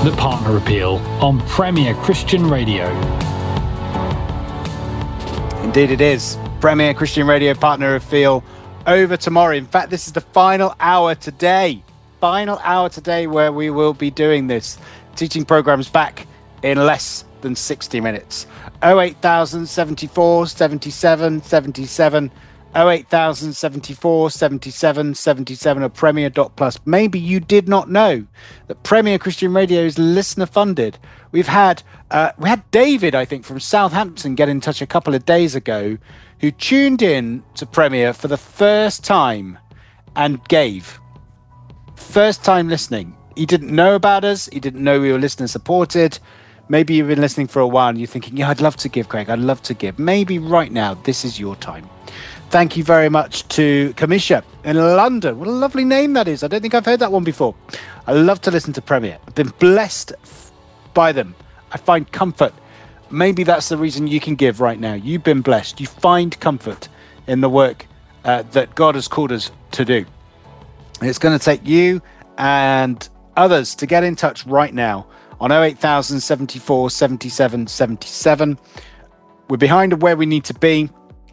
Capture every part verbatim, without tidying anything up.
The Partner Appeal on Premier Christian Radio. Indeed it is. Premier Christian Radio Partner Appeal over tomorrow. In fact, this is the final hour today. Final hour today where we will be doing this. Teaching programs back in less than sixty minutes. oh eight thousand seventy-four seventy-seven seventy-seven oh eight thousand seventy-four seventy-seven seventy-seven or Premier dot plus. Maybe you did not know that Premier Christian Radio is listener funded. We've had uh, we had David, I think, from Southampton get in touch a couple of days ago, who tuned in to Premier for the first time and gave. First time listening. He didn't know about us. He didn't know we were listener supported. Maybe you've been listening for a while and you're thinking, yeah, I'd love to give, Greg. I'd love to give. Maybe right now, this is your time. Thank you very much to Kamisha in London. What a lovely name that is. I don't think I've heard that one before. I love to listen to Premier. I've been blessed by them. I find comfort. Maybe that's the reason you can give right now. You've been blessed. You find comfort in the work uh, that God has called us to do. And it's going to take you and others to get in touch right now on oh eight thousand seventy-four seventy-seven seventy-seven. We're behind where we need to be.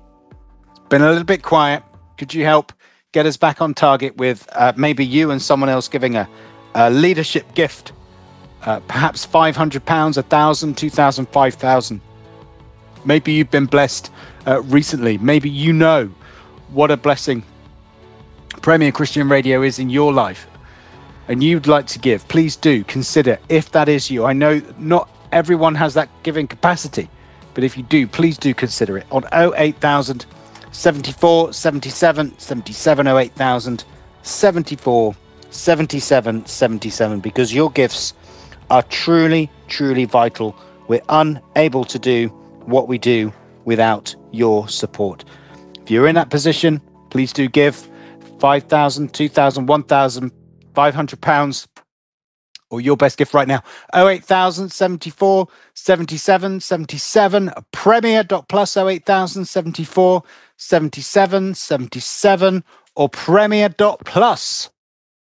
Been a little bit quiet. Could you help get us back on target with uh, maybe you and someone else giving a, a leadership gift? Uh, perhaps five hundred pounds, one thousand, two thousand, five thousand. Maybe you've been blessed uh, recently. Maybe you know what a blessing Premier Christian Radio is in your life, and you'd like to give. Please do consider if that is you. I know not everyone has that giving capacity, but if you do, please do consider it on oh eight thousand seventy-four seventy-seven seventy-seven oh eight thousand seventy-four seventy-seven seventy-seven, because your gifts are truly, truly vital. We're unable to do what we do without your support. If you're in that position, please do give five thousand, two thousand, one thousand, five hundred pounds, or your best gift right now. oh eight thousand seventy-four seventy-seven seventy-seven, Premier dot plus oh eight thousand seventy-four seventy-seven seventy-seven, or Premier dot plus.